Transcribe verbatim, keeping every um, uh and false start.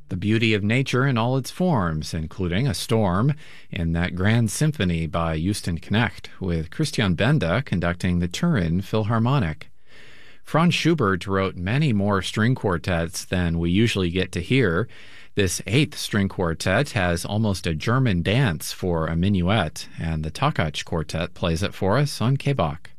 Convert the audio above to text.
the beauty of nature in all its forms, including a storm in that grand symphony by Houston Knecht, with Christian Benda conducting the Turin Philharmonic. Franz Schubert wrote many more string quartets than we usually get to hear. This eighth string quartet has almost a German dance for a minuet, and the Takach Quartet plays it for us on K B O C.